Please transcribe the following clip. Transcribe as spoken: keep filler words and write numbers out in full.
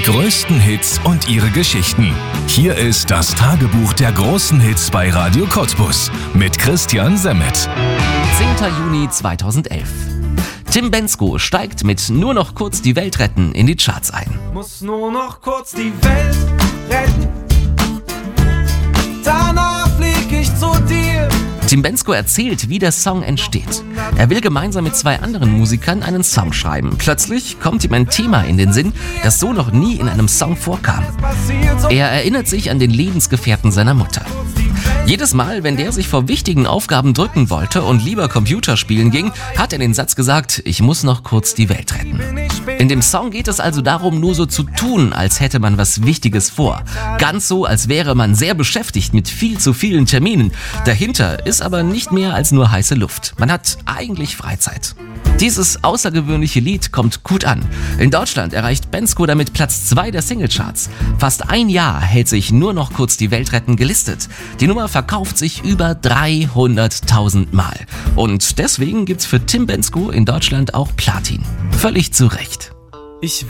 Die größten Hits und ihre Geschichten. Hier ist das Tagebuch der großen Hits bei Radio Cottbus mit Christian Semmet. zehnter Juni zweitausendelf. Tim Bendzko steigt mit Nur noch kurz die Welt retten in die Charts ein. Muss nur noch kurz die Welt retten, danach flieg ich zu dir. Tim Bendzko erzählt, wie der Song entsteht. Er will gemeinsam mit zwei anderen Musikern einen Song schreiben. Plötzlich kommt ihm ein Thema in den Sinn, das so noch nie in einem Song vorkam. Er erinnert sich an den Lebensgefährten seiner Mutter. Jedes Mal, wenn der sich vor wichtigen Aufgaben drücken wollte und lieber Computer spielen ging, hat er den Satz gesagt, ich muss noch kurz die Welt retten. In dem Song geht es also darum, nur so zu tun, als hätte man was Wichtiges vor. Ganz so, als wäre man sehr beschäftigt mit viel zu vielen Terminen. Dahinter ist aber nicht mehr als nur heiße Luft. Man hat eigentlich Freizeit. Dieses außergewöhnliche Lied kommt gut an. In Deutschland erreicht Bendzko damit Platz zwei der Singlecharts. Fast ein Jahr hält sich Nur noch kurz die Welt retten gelistet. Die Nummer verkauft sich über dreihunderttausend Mal. Und deswegen gibt's für Tim Bendzko in Deutschland auch Platin. Völlig zu Recht. Ich